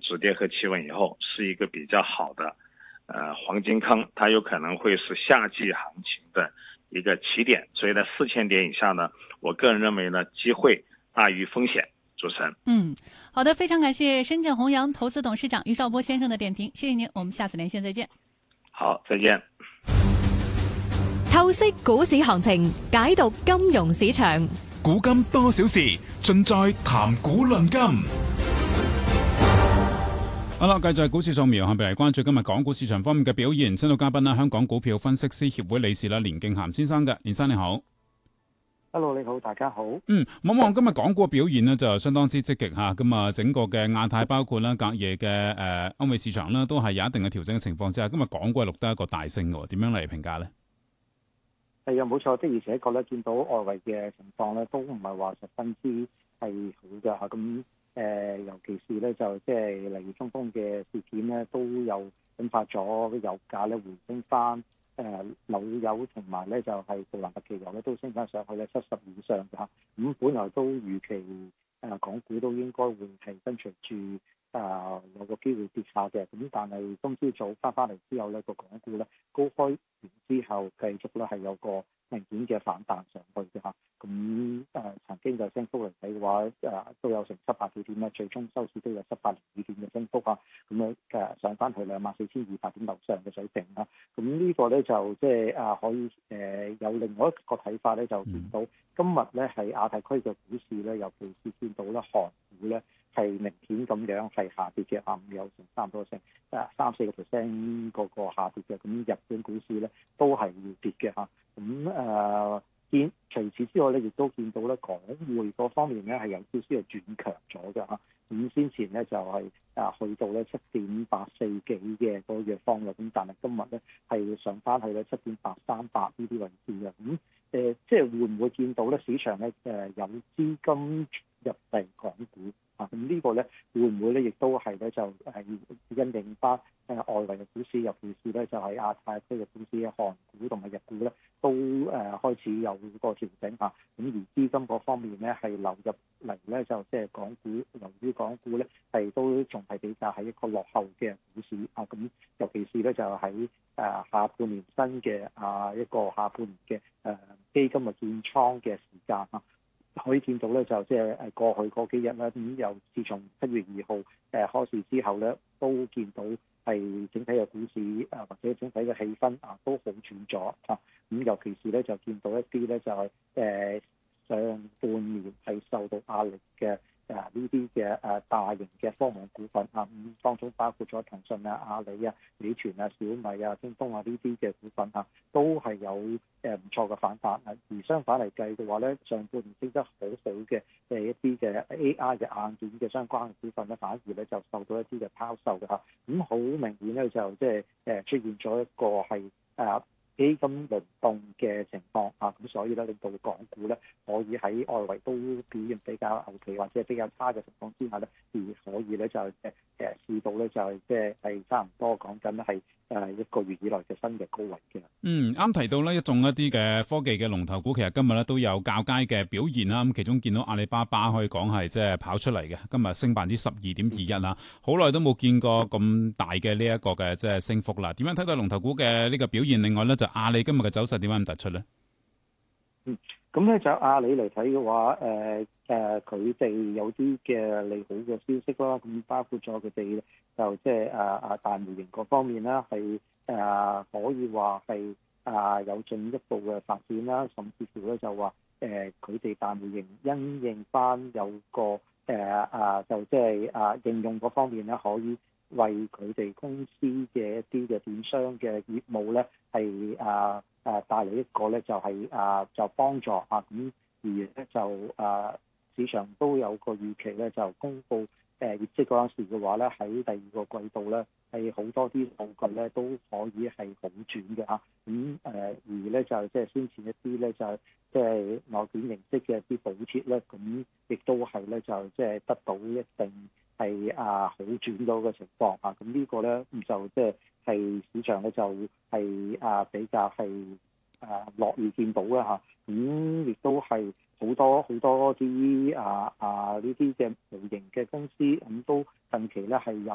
止跌和企穩以後，是一個比較好的黃金坑，它有可能會是夏季行情的一個起點，所以在4000點以下呢，我個人認為呢，機會大於風險。主持人， 好的，非常感謝深圳弘洋投資董事長余少波先生的點評，謝謝您，我們下次連線再見。 好，再見。 透析股市行情，解讀金融市場， 古今多少事，盡在談股論金。好啦，繼續係股市掃描，下邊嚟關注今日港股市場方面嘅表現。請到嘉賓啦，香港股票分析師協會理事啦，連敬涵先生嘅，連生你好。 Hello， 你好，大家好。 望今日港股表現呢就相當之積極吓，咁啊整個嘅亞太包括啦隔夜嘅歐美市場啦，都係有一定嘅調整嘅情況之下，今日港股係錄得一個大升嘅，點樣嚟評價呢？ 係啊，冇錯，的而且確咧，見到外圍嘅情況咧，都唔係話十分之係好嘅吓。咁尤其是咧就即係例如中東嘅事件咧，都有引發咗油價咧回升翻。紐油同埋咧就係布蘭特期油咧都升翻上去咧70以上嘅嚇，咁本來都預期港股都應該會係跟隨住有個機會跌下嘅，咁但係今朝早翻嚟之後咧個港股咧高開完之後繼續咧係有個明顯嘅反彈上去嘅嚇，咁曾經就升幅嚟睇嘅話都有成700幾點啦，最終收市都有702點嘅升幅啊，咁上翻去24,200點樓上嘅水平啦，咁呢個咧就即係可以有另外一個睇法咧，就見到今日咧係亞太區嘅股市咧，尤其是見到咧韓股咧係明顯咁樣係下跌嘅，下午有成差唔多成3-4% 嗰個下跌嘅，咁日本股市咧都係要跌嘅嚇，咁除此之外咧，亦都見到咧港匯嗰方面咧係有少少係轉強咗嘅嚇。咁先前咧就係去到咧7.84幾嘅個弱方嘅，咁但係今日咧係上翻去咧7.838呢啲位置嘅。咁即係會唔會見到咧市場咧有資金入嚟港股啊？咁呢個咧會唔會咧亦都係咧就係因應翻外圍嘅股市，尤其是咧就係亞太區嘅股市、韓股同埋日股咧都開始有個調整嚇。咁而資金嗰方面咧係流入嚟咧就即係港股，由於港股咧係都仲係比較係一個落後嘅股市啊。咁尤其是咧就喺下半年新嘅一個下半年嘅基金嘅建倉嘅時間啊。可以見到咧，就即係過去嗰幾日咧，咁由自從7月2號開市之後咧，都見到係整體嘅股市或者整體嘅氣氛都好轉咗啊。咁尤其是咧就見到一啲咧就係上半年係受到壓力嘅呢啲嘅大型嘅科網股份啊，咁當中包括咗騰訊阿里美團小米京東呢啲嘅股份都係有唔錯嘅反彈。而相反嚟計嘅話咧，上半年升得好好嘅一啲嘅 AI 嘅硬件嘅相關嘅股份咧，反而咧就受到一啲嘅拋售嘅嚇。咁好明顯咧就即係出現咗一個係基金輪動嘅情況咁所以咧令到港股咧可以喺外圍都表現比較牛皮或者比較差嘅情況之下咧，而可以咧就試到咧就即係差唔多講緊係1個月以來嘅新嘅高位嘅。 啱提到呢一眾一啲嘅科技嘅龍頭股，其實今日咧都有較佳嘅表現啦。咁其中見到阿里巴巴可以講係即係跑出嚟嘅，今日升12.21%啦，好耐都冇見過咁大嘅呢一個嘅即係升幅啦。點樣睇到龍頭股嘅呢個表現？另外咧就阿里今日嘅走勢點解咁突出咧？ 咁咧就阿里嚟睇嘅話，佢哋有啲嘅利好嘅消息啦，咁包括咗佢哋就即係大模型嗰方面啦，係可以話係有進一步嘅發展啦，甚至乎咧就話佢哋大模型因應翻有個就即係應用嗰方面咧，可以為佢哋公司嘅一啲嘅電商嘅業務咧係帶嚟一個咧就係就幫助咁而咧就市場都有個預期咧就公布業績嗰陣時嘅話咧，喺第二個季度咧係好多啲數據咧都可以係好轉嘅咁而咧就即係先前一啲咧就即係內卷形式嘅一啲補貼咧，咁亦都係咧就即係得到一定係好轉到嘅情況咁呢個咧就即係市場咧就係比較係樂意見到嘅咁亦都係好多啲呢啲嘅模型嘅公司咁都近期咧係有